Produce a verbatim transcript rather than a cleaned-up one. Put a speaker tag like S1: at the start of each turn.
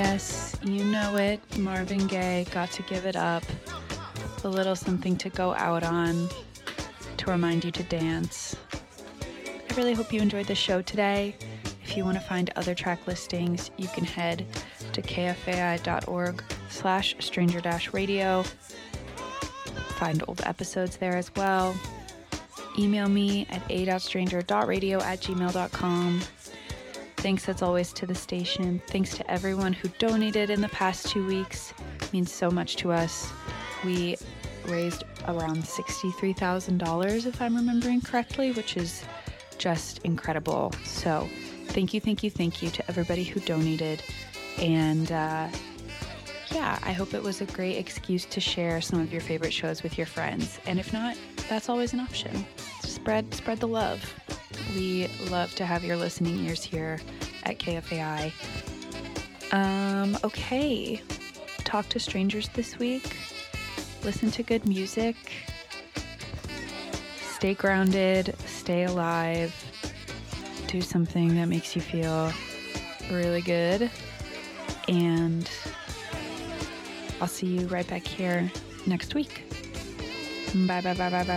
S1: Yes, you know it. Marvin Gaye, Got to Give It Up. A little something to go out on to remind you to dance. I really hope you enjoyed the show today. If you want to find other track listings, you can head to kfai.org slash stranger dash radio. Find old episodes there as well. Email me at a.stranger.radio at gmail.com. Thanks as always to the station. Thanks to everyone who donated in the past two weeks. It means so much to us. We raised around sixty-three thousand dollars, if I'm remembering correctly, which is just incredible. So thank you, thank you, thank you to everybody who donated. And uh, yeah, I hope it was a great excuse to share some of your favorite shows with your friends. And if not, that's always an option. Spread, spread the love. We love to have your listening ears here at K F A I. Um, okay. Talk to strangers this week. Listen to good music. Stay grounded. Stay alive. Do something that makes you feel really good. And I'll see you right back here next week. Bye, bye, bye, bye, bye.